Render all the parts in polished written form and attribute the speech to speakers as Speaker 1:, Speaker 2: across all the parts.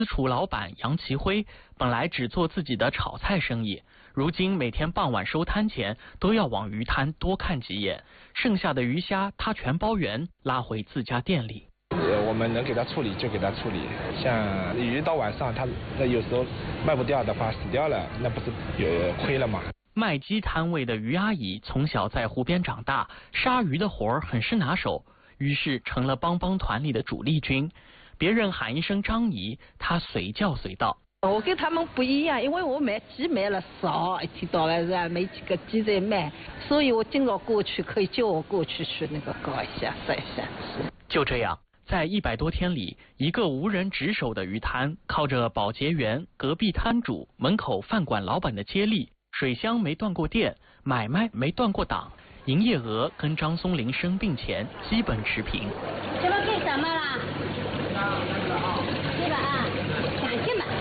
Speaker 1: 私厨老板杨其辉本来只做自己的炒菜生意，如今每天傍晚收摊前都要往鱼摊多看几眼，剩下的鱼虾他全包圆，拉回自家店里。
Speaker 2: 我们能给他处理就给他处理，像鱼到晚上他有时候卖不掉的话死掉了，那不是有亏了吗？
Speaker 1: 卖鸡摊位的于阿姨从小在湖边长大，杀鱼的活儿很是拿手，于是成了帮帮团里的主力军。别人喊一声张姨，她随叫随到。
Speaker 3: 我跟他们不一样，因为我卖鸡卖了少，一天到晚是没几个鸡在卖，所以我经常过去，可以叫我过去那个搞一下晒一下。
Speaker 1: 就这样，在100多天里，一个无人值守的鱼摊，靠着保洁员、隔壁摊主、门口饭馆老板的接力，水箱没断过电，买卖没断过档，营业额跟张松林生病前基本持平。
Speaker 4: 这个给什么啦？这个啊，30嘛。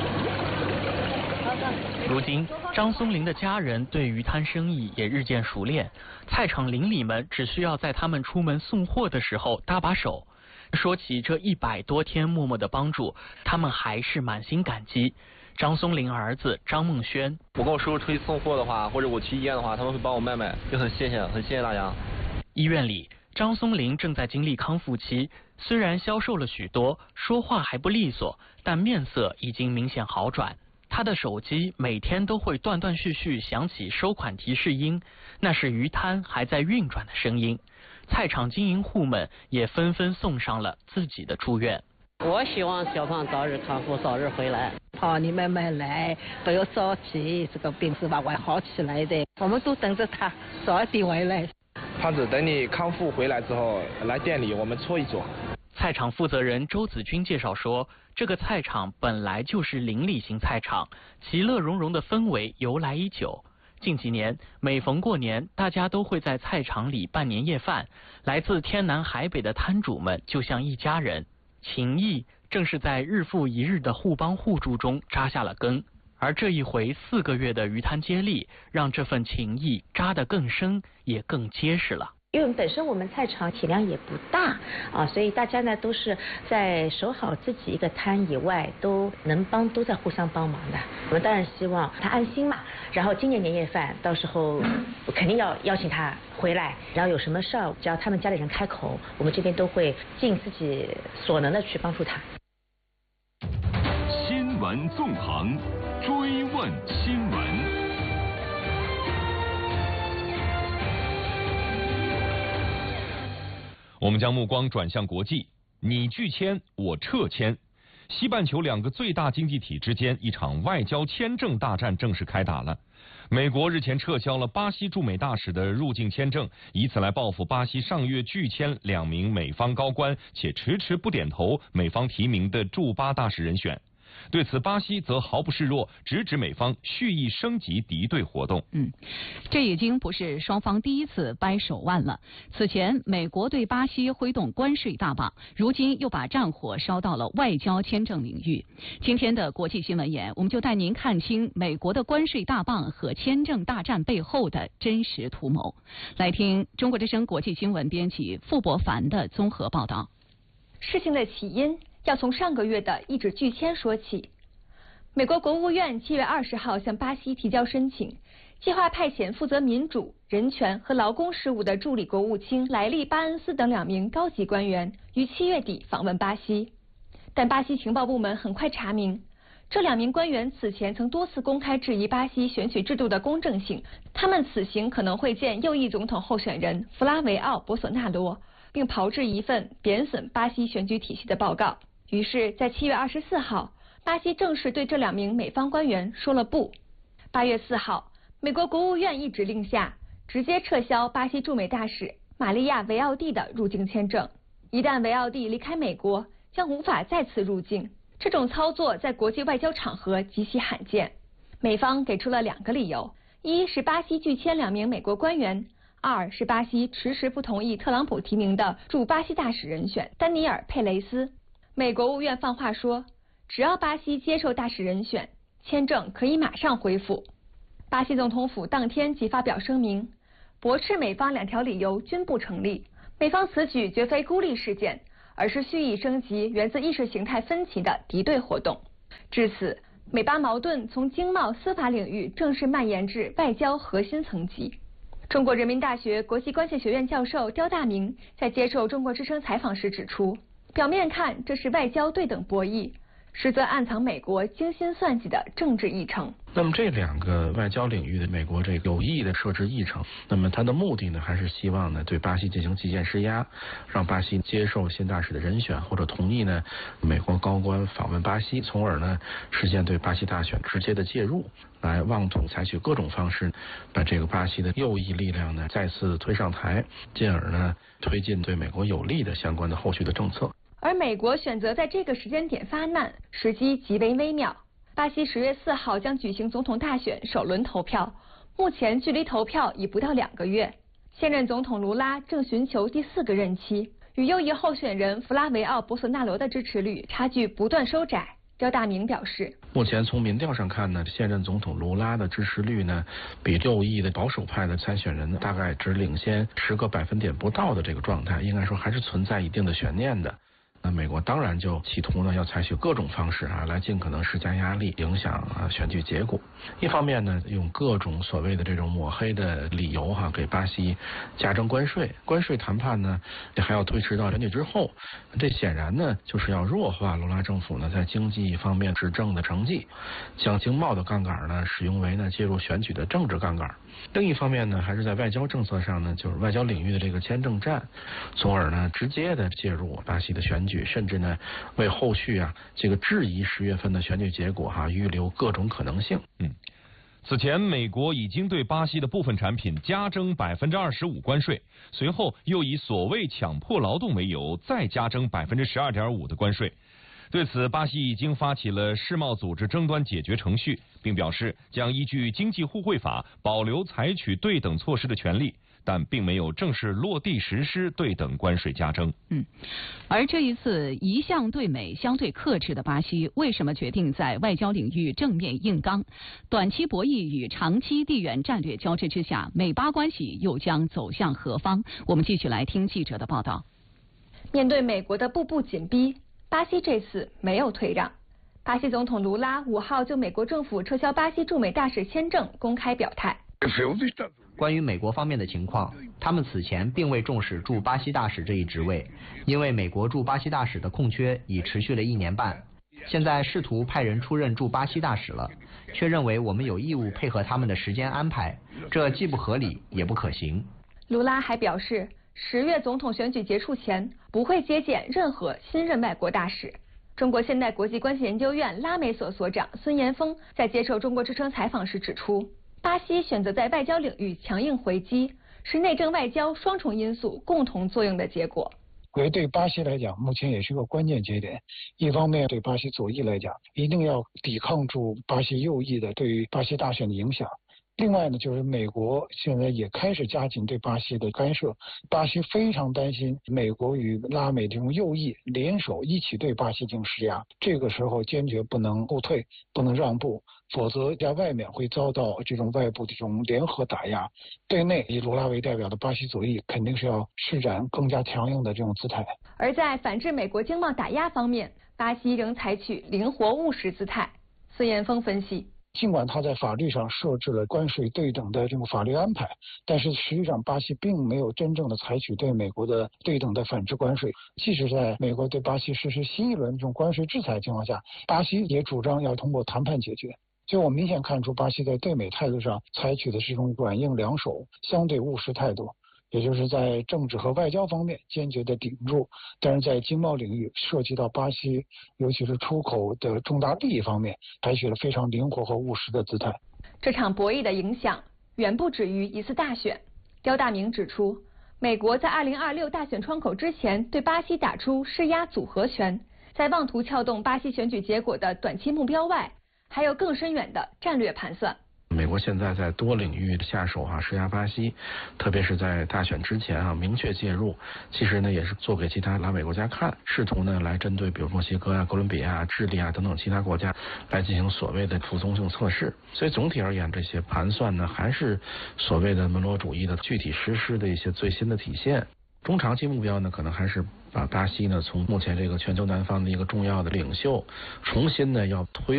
Speaker 1: 如今，张松林的家人对鱼摊生意也日渐熟练，菜场邻里们只需要在他们出门送货的时候搭把手。说起这100多天默默的帮助，他们还是满心感激。张松林儿子张梦轩，
Speaker 5: 我跟我叔叔出去送货的话，或者我去医院的话，他们会帮我卖，就很谢谢大家。
Speaker 1: 医院里，张松林正在经历康复期，虽然消瘦了许多，说话还不利索，但面色已经明显好转。他的手机每天都会断断续续响起收款提示音，那是鱼摊还在运转的声音。菜场经营户们也纷纷送上了自己的祝愿。
Speaker 6: 我希望小胖早日康复，早日回来。
Speaker 3: 好，你慢慢来，不要着急，这个病是吧会好起来的。我们都等着他早一点回来。
Speaker 2: 胖子，等你康复回来之后，来店里我们搓一搓。
Speaker 1: 菜场负责人周子军介绍说，这个菜场本来就是邻里型菜场，其乐融融的氛围由来已久。近几年，每逢过年，大家都会在菜场里办年夜饭。来自天南海北的摊主们就像一家人，情谊正是在日复一日的互帮互助中扎下了根。而这一回4个月的鱼摊接力，让这份情谊扎得更深，也更结实了。
Speaker 7: 因为本身我们菜场体量也不大啊，所以大家呢都是在守好自己一个摊以外，都在互相帮忙的。我们当然希望他安心嘛，然后今年年夜饭到时候我肯定要邀请他回来，然后有什么事儿只要他们家里人开口，我们这边都会尽自己所能的去帮助他。
Speaker 8: 新闻纵横，追问新闻。我们将目光转向国际，你拒签，我撤签。西半球2个最大经济体之间一场外交签证大战正式开打了。美国日前撤销了巴西驻美大使的入境签证，以此来报复巴西上月拒签2名美方高官且迟迟不点头美方提名的驻巴大使人选。对此，巴西则毫不示弱，直指美方蓄意升级敌对活动。
Speaker 9: 这已经不是双方第一次掰手腕了。此前，美国对巴西挥动关税大棒，如今又把战火烧到了外交签证领域。今天的国际新闻眼，我们就带您看清美国的关税大棒和签证大战背后的真实图谋。来听中国之声国际新闻编辑傅博凡的综合报道。
Speaker 10: 事情的起因要从上个月的一纸拒签说起。美国国务院7月20号向巴西提交申请，计划派遣负责民主、人权和劳工事务的助理国务卿莱利·巴恩斯等2名高级官员于7月底访问巴西。但巴西情报部门很快查明，这2名官员此前曾多次公开质疑巴西选举制度的公正性，他们此行可能会见右翼总统候选人弗拉维奥·博索纳罗，并炮制一份贬损巴西选举体系的报告。于是，在7月24号，巴西正式对这2名美方官员说了不。8月4号，美国国务院一指令下，直接撤销巴西驻美大使玛利亚·维奥蒂的入境签证。一旦维奥蒂离开美国，将无法再次入境。这种操作在国际外交场合极其罕见。美方给出了2个理由：一是巴西拒签2名美国官员；2是巴西迟迟不同意特朗普提名的驻巴西大使人选丹尼尔·佩雷斯。美国务院放话说，只要巴西接受大使人选，签证可以马上恢复。巴西总统府当天即发表声明，驳斥美方2条理由均不成立。美方此举绝非孤立事件，而是蓄意升级源自意识形态分歧的敌对活动。 至此，美巴矛盾从经贸、司法领域正式蔓延至外交核心层级。中国人民大学国际关系学院教授刁大明在接受中国之声采访时指出，表面看这是外交对等博弈，实则暗藏美国精心算计的政治议程。
Speaker 11: 那么这两个外交领域的美国这个有意的设置议程，那么它的目的呢，还是希望呢对巴西进行极限施压，让巴西接受新大使的人选，或者同意呢美国高官访问巴西，从而呢实现对巴西大选直接的介入，来妄图采取各种方式把这个巴西的右翼力量呢再次推上台，进而呢推进对美国有利的相关的后续的政策。
Speaker 10: 而美国选择在这个时间点发难，时机极为微妙。巴西10月4号将举行总统大选首轮投票，目前距离投票已不到2个月。现任总统卢拉正寻求第4个任期，与右翼候选人弗拉维奥·博索纳罗的支持率差距不断收窄。刁大明表示，
Speaker 11: 目前从民调上看呢，现任总统卢拉的支持率呢，比右翼的保守派的参选人呢，大概只领先10个百分点不到的这个状态，应该说还是存在一定的悬念的。那美国当然就企图呢，要采取各种方式来尽可能施加压力，影响选举结果。一方面呢，用各种所谓的这种抹黑的理由给巴西加征关税，关税谈判呢也还要推迟到选举之后。这显然呢，就是要弱化卢拉政府呢在经济方面执政的成绩，将经贸的杠杆呢使用为呢介入选举的政治杠杆。另一方面呢，还是在外交政策上呢，就是外交领域的这个签证战，从而呢直接的介入巴西的选举，甚至呢为后续这个质疑10月份的选举结果预留各种可能性。
Speaker 8: 此前美国已经对巴西的部分产品加征25%关税，随后又以所谓强迫劳动为由再加征12.5%的关税。对此，巴西已经发起了世贸组织争端解决程序，并表示将依据经济互惠法保留采取对等措施的权利，但并没有正式落地实施对等关税加征。
Speaker 9: 而这一次一向对美相对克制的巴西，为什么决定在外交领域正面硬刚？短期博弈与长期地缘战略交织之下，美巴关系又将走向何方？我们继续来听记者的报道。
Speaker 10: 面对美国的步步紧逼，巴西这次没有退让。巴西总统卢拉5号就美国政府撤销巴西驻美大使签证公开表态。
Speaker 12: 关于美国方面的情况，他们此前并未重视驻巴西大使这一职位，因为美国驻巴西大使的空缺已持续了1年半。现在试图派人出任驻巴西大使了，却认为我们有义务配合他们的时间安排，这既不合理也不可行。
Speaker 10: 卢拉还表示，10月总统选举结束前不会接见任何新任外国大使。中国现代国际关系研究院拉美所所长孙延峰在接受中国之声采访时指出，巴西选择在外交领域强硬回击，是内政外交双重因素共同作用的结果。
Speaker 13: 对巴西来讲，目前也是个关键节点。一方面，对巴西左翼来讲，一定要抵抗住巴西右翼的对于巴西大选的影响。另外呢，就是美国现在也开始加紧对巴西的干涉，巴西非常担心美国与拉美这种右翼联手一起对巴西进行施压，这个时候坚决不能后退，不能让步，否则在外面会遭到这种外部的这种联合打压。对内以卢拉为代表的巴西左翼肯定是要施展更加强硬的这种姿态。
Speaker 10: 而在反制美国经贸打压方面，巴西仍采取灵活务实姿态。孙延峰分析，
Speaker 13: 尽管他在法律上设置了关税对等的这种法律安排，但是实际上巴西并没有真正的采取对美国的对等的反制关税。即使在美国对巴西实施新一轮这种关税制裁情况下，巴西也主张要通过谈判解决。所以我明显看出巴西在对美态度上采取的是一种软硬两手、相对务实态度，也就是在政治和外交方面坚决的顶住，但是在经贸领域涉及到巴西尤其是出口的重大利益方面，采取了非常灵活和务实的姿态。
Speaker 10: 这场博弈的影响远不止于一次大选。刁大明指出，美国在2026大选窗口之前对巴西打出施压组合拳，在妄图撬动巴西选举结果的短期目标外，还有更深远的战略盘算。
Speaker 11: 美国现在在多领域下手施压巴西，特别是在大选之前明确介入，其实呢也是做给其他拉美国家看，试图呢来针对比如墨西哥哥伦比亚、智利等等其他国家来进行所谓的服从性测试。所以总体而言，这些盘算呢还是所谓的门罗主义的具体实施的一些最新的体现。 中长期目标呢，可能还是把巴西呢从目前这个全球南方的一个重要的领袖，重新呢要推